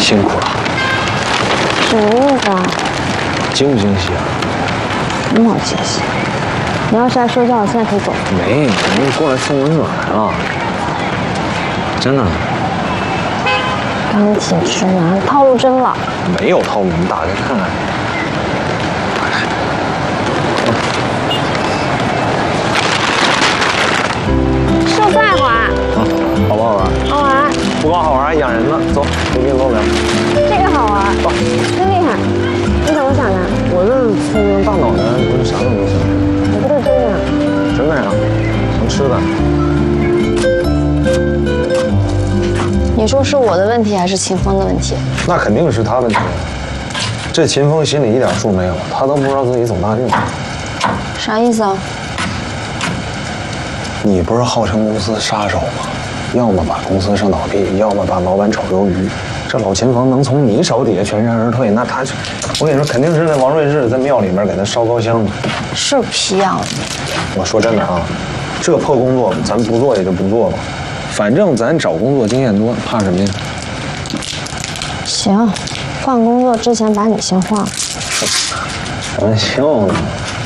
辛苦了。 什么意思啊？ 惊不惊喜啊？ 什么好惊喜？你要是来睡觉，我现在可以走。 没，你过来送温暖啊！真的。 赶紧吃嘛，套路真了。 没有套路，你打开看看。 就再滑。 啊，好不好玩？ 好玩。 不光好玩，还养人呢。走，我给你露两。 这个好玩。 走。 真厉害。你怎么想的？ 我这聪明大脑袋，不是啥都能想。 你不对真的？ 真的呀，能吃的。 你说是我的问题还是秦风的问题？ 那肯定是他问题。这秦风心里一点数没有，他都不知道自己走大运。 啥意思啊？ 你不是号称公司杀手吗？要么把公司上倒闭，要么把老板炒鱿鱼。这老秦风能从你手底下全身而退，那他，我跟你说，肯定是那王瑞士在庙里面给他烧高香呢。 是皮痒了。 我说真的啊，这破工作咱不做也就不做吧，反正咱找工作经验多，怕什么呀？ 行，换工作之前把你先换了。 开玩笑呢。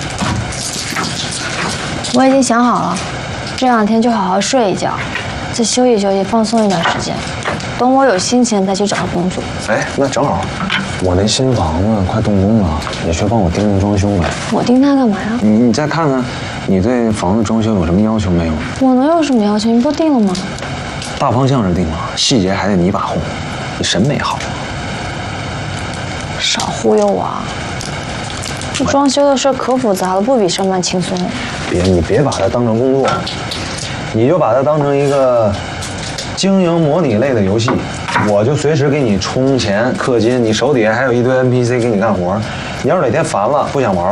我已经想好了，这2天就好好睡一觉，再休息休息，放松一段时间。等我有心情再去找工作。 哎，那正好，我那新房子快动工了，你去帮我盯盯装修呗。 我盯它干嘛呀？ 你再看看，你对房子装修有什么要求没有？ 我能有什么要求？你不定了吗？ 大方向是定了，细节还得你把控。你审美好。 少忽悠我啊！这装修的事可复杂了，不比上班轻松。 你别把它当成工作，你就把它当成一个经营模拟类的游戏，我就随时给你充钱氪金，你手底下还有一堆 NPC 给你干活。你要是哪天烦了不想玩